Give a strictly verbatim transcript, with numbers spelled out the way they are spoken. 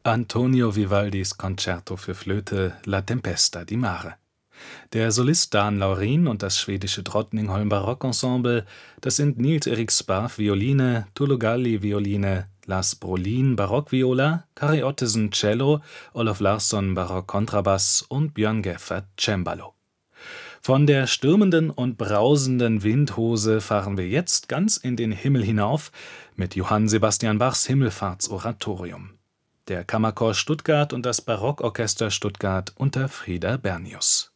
Antonio Vivaldis Concerto für Flöte La Tempesta di Mare. Der Solist Dan Laurin und das schwedische Drottningholm Barockensemble, das sind Nils Erik Sparv Violine, Tullio Galli Violine, Lars Brolin Barockviola, Kari Ottesen Cello, Olof Larsson Barockkontrabass und Björn Geffert Cembalo. Von der stürmenden und brausenden Windhose fahren wir jetzt ganz in den Himmel hinauf mit Johann Sebastian Bachs Himmelfahrtsoratorium. Der Kammerchor Stuttgart und das Barockorchester Stuttgart unter Frieder Bernius.